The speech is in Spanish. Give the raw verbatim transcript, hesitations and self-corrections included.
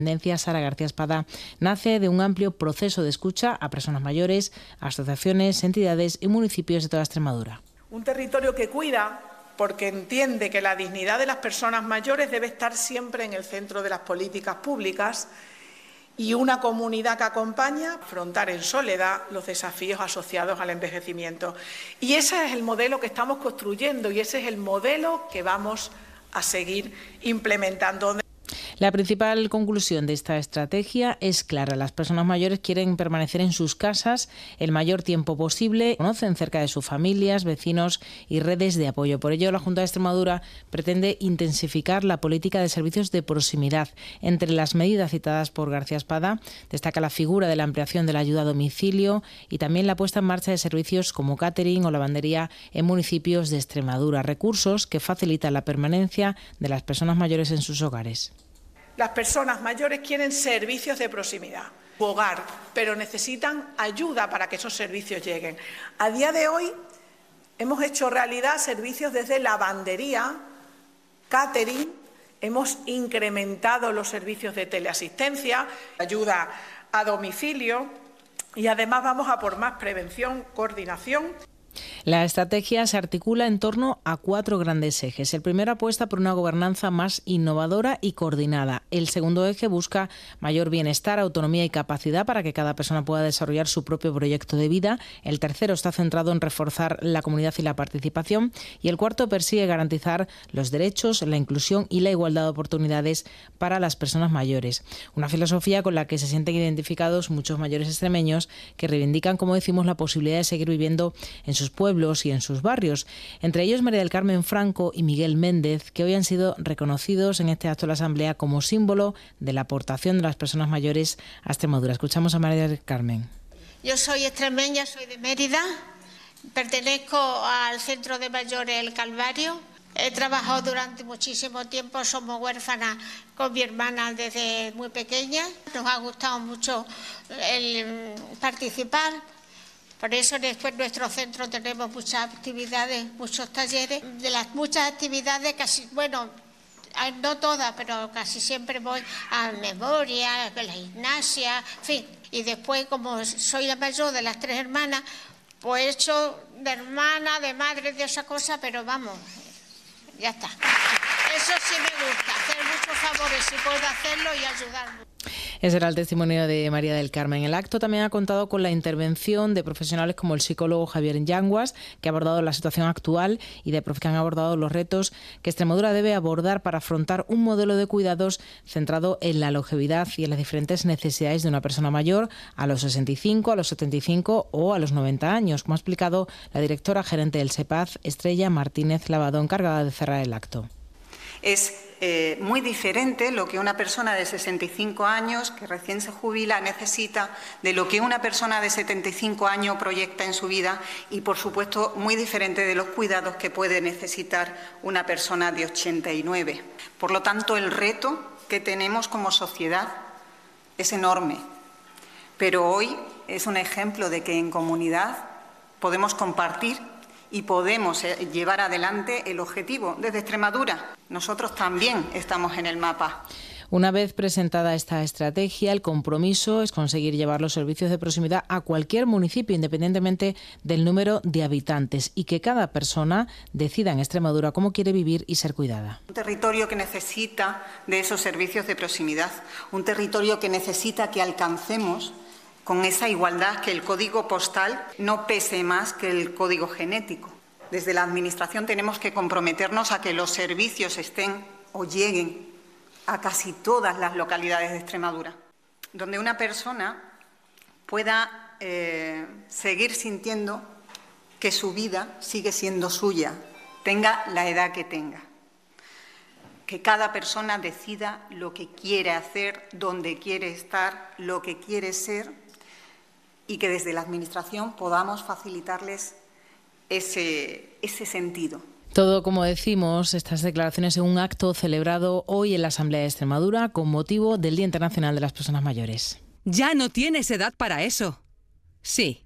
Tendencia Sara García Espada nace de un amplio proceso de escucha a personas mayores, asociaciones, entidades y municipios de toda Extremadura. Un territorio que cuida porque entiende que la dignidad de las personas mayores debe estar siempre en el centro de las políticas públicas y una comunidad que acompaña a afrontar en soledad los desafíos asociados al envejecimiento. Y ese es el modelo que estamos construyendo y ese es el modelo que vamos a seguir implementando. La principal conclusión de esta estrategia es clara. Las personas mayores quieren permanecer en sus casas el mayor tiempo posible, conocen cerca de sus familias, vecinos y redes de apoyo. Por ello, la Junta de Extremadura pretende intensificar la política de servicios de proximidad. Entre las medidas citadas por García Espada destaca la figura de la ampliación de la ayuda a domicilio y también la puesta en marcha de servicios como catering o lavandería en municipios de Extremadura, recursos que facilitan la permanencia de las personas mayores en sus hogares. Las personas mayores quieren servicios de proximidad, su hogar, pero necesitan ayuda para que esos servicios lleguen. A día de hoy hemos hecho realidad servicios desde lavandería, catering, hemos incrementado los servicios de teleasistencia, ayuda a domicilio y además vamos a por más prevención, coordinación. La estrategia se articula en torno a cuatro grandes ejes. El primero apuesta por una gobernanza más innovadora y coordinada. El segundo eje busca mayor bienestar, autonomía y capacidad para que cada persona pueda desarrollar su propio proyecto de vida. El tercero está centrado en reforzar la comunidad y la participación. Y el cuarto persigue garantizar los derechos, la inclusión y la igualdad de oportunidades para las personas mayores. Una filosofía con la que se sienten identificados muchos mayores extremeños que reivindican, como decimos, la posibilidad de seguir viviendo en sus pueblos y en sus barrios. Entre ellos María del Carmen Franco y Miguel Méndez, que hoy han sido reconocidos en este acto de la Asamblea como símbolo de la aportación de las personas mayores a Extremadura. Escuchamos a María del Carmen. Yo soy extremeña, soy de Mérida, pertenezco al Centro de Mayores El Calvario. He trabajado durante muchísimo tiempo, somos huérfanas con mi hermana desde muy pequeña. Nos ha gustado mucho el participar. Por eso después en nuestro centro tenemos muchas actividades, muchos talleres. De las muchas actividades, casi, bueno, no todas, pero casi siempre voy a memoria, a la gimnasia, en fin. Y después, como soy la mayor de las tres hermanas, pues he hecho de hermana, de madre, de esa cosa, pero vamos, ya está. Eso sí me gusta, hacer muchos favores si puedo hacerlo y ayudar. Ese era el testimonio de María del Carmen. El acto también ha contado con la intervención de profesionales como el psicólogo Javier Yanguas, que ha abordado la situación actual, y de profes que han abordado los retos que Extremadura debe abordar para afrontar un modelo de cuidados centrado en la longevidad y en las diferentes necesidades de una persona mayor a los sesenta y cinco, a los setenta y cinco o a los noventa años, como ha explicado la directora gerente del SEPAZ, Estrella Martínez Lavado, encargada de cerrar el acto. Es eh, muy diferente lo que una persona de sesenta y cinco años, que recién se jubila, necesita de lo que una persona de setenta y cinco años proyecta en su vida y, por supuesto, muy diferente de los cuidados que puede necesitar una persona de ochenta y nueve. Por lo tanto, el reto que tenemos como sociedad es enorme, pero hoy es un ejemplo de que en comunidad podemos compartir y podemos llevar adelante el objetivo. Desde Extremadura, nosotros también estamos en el mapa. Una vez presentada esta estrategia, el compromiso es conseguir llevar los servicios de proximidad a cualquier municipio, independientemente del número de habitantes, y que cada persona decida en Extremadura cómo quiere vivir y ser cuidada. Un territorio que necesita de esos servicios de proximidad, un territorio que necesita que alcancemos con esa igualdad, que el código postal no pese más que el código genético. Desde la Administración tenemos que comprometernos a que los servicios estén o lleguen a casi todas las localidades de Extremadura, donde una persona pueda eh, seguir sintiendo que su vida sigue siendo suya, tenga la edad que tenga. Que cada persona decida lo que quiere hacer, dónde quiere estar, lo que quiere ser, y que desde la Administración podamos facilitarles ese, ese sentido. Todo, como decimos, estas declaraciones en un acto celebrado hoy en la Asamblea de Extremadura con motivo del Día Internacional de las Personas Mayores. Ya no tienes edad para eso. Sí,